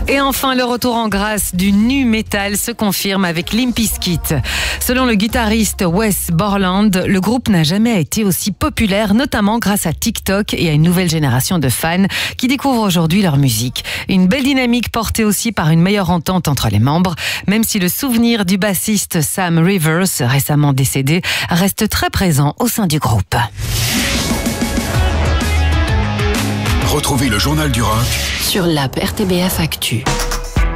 Et enfin, le retour en grâce du nu metal se confirme avec Limp Bizkit. Selon le guitariste Wes Borland, le groupe n'a jamais été aussi populaire, notamment grâce à TikTok et à une nouvelle génération de fans qui découvrent aujourd'hui leur musique. Une belle dynamique portée aussi par une meilleure entente entre les membres, même si le souvenir du bassiste Sam Rivers, récemment décédé, reste très présent au sein du groupe. Retrouvez le journal du rock sur l'app RTBF Actu.